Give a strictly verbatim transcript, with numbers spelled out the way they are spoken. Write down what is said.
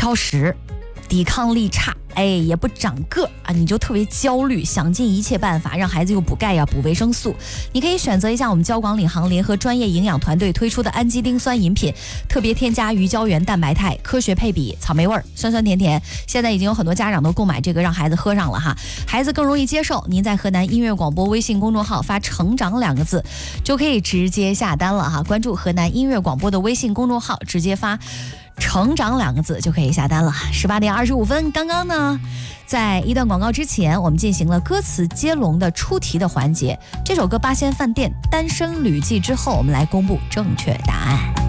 挑食，抵抗力差，哎，也不长个啊，你就特别焦虑，想尽一切办法让孩子又补钙呀、补维生素。你可以选择一下我们交广领航联合专业营养团队推出的氨基丁酸饮品，特别添加鱼胶原蛋白肽，科学配比，草莓味儿，酸酸甜甜。现在已经有很多家长都购买这个让孩子喝上了哈，孩子更容易接受。您在河南音乐广播微信公众号发成长两个字就可以直接下单了哈，关注河南音乐广播的微信公众号，直接发成长两个字就可以下单了。十八点二十五分，刚刚呢在一段广告之前，我们进行了歌词接龙的出题的环节。这首歌《八仙饭店单身旅记》之后，我们来公布正确答案。